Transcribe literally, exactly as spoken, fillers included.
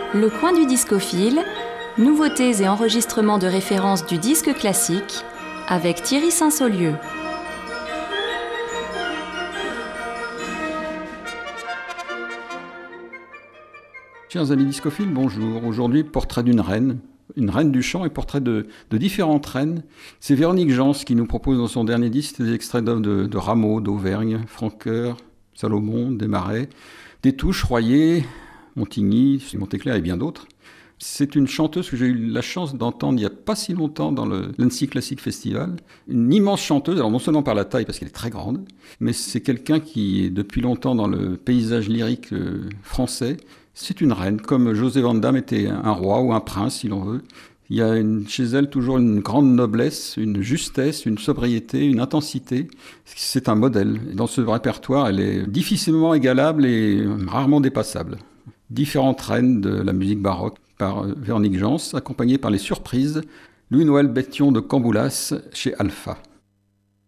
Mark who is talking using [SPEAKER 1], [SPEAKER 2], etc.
[SPEAKER 1] Le coin du discophile, nouveautés et enregistrements de référence du disque classique avec Thierry Saint-Saulieu.
[SPEAKER 2] Chers amis discophiles, bonjour. Aujourd'hui, portrait d'une reine, une reine du chant et portrait de, de différentes reines. C'est Véronique Jans qui nous propose dans son dernier disque des extraits d'œuvres de, de Rameau, d'Auvergne, Francoeur, Salomon, Desmarais, des Touches, Royer, Montigny, Montéclair et bien d'autres. C'est une chanteuse que j'ai eu la chance d'entendre il n'y a pas si longtemps dans le l'Annecy Classic Festival. Une immense chanteuse, alors non seulement par la taille, parce qu'elle est très grande, mais c'est quelqu'un qui est depuis longtemps dans le paysage lyrique français. C'est une reine, comme José Van Damme était un roi ou un prince, si l'on veut. Il y a une, chez elle toujours une grande noblesse, une justesse, une sobriété, une intensité. C'est un modèle. Dans ce répertoire, elle est difficilement égalable et rarement dépassable. Différentes reines de la musique baroque par Véronique Jans, accompagnée par les surprises Louis-Noël Bettion de Camboulas chez Alpha.